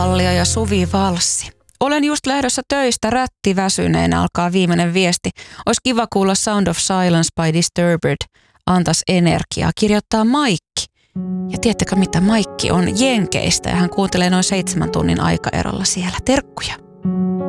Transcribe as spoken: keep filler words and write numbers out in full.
Kallio ja Suvi Valssi. Olen just lähdössä töistä rättiväsyneenä, alkaa viimeinen viesti. Olisi kiva kuulla Sound of Silence by Disturbed. Antas energiaa, kirjoittaa Maikki. Ja tiedättekö mitä, Maikki on Jenkeistä ja hän kuuntelee noin seitsemän tunnin aikaerolla siellä. Terkkuja.